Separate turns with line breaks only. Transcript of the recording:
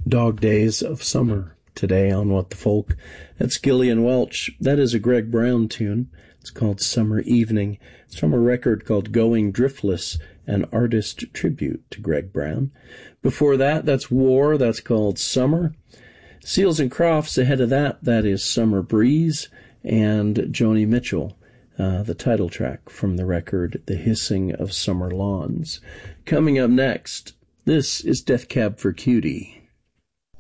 Dog Days of Summer today on What the Folk. That's Gillian Welch. That is a Greg Brown tune. It's called Summer Evening. It's from a record called Going Driftless, an artist tribute to Greg Brown. Before that, that's War. That's called Summer. Seals and Crofts ahead of that, that is Summer Breeze. And Joni Mitchell, the title track from the record The Hissing of Summer Lawns. Coming up next, this is Death Cab for Cutie.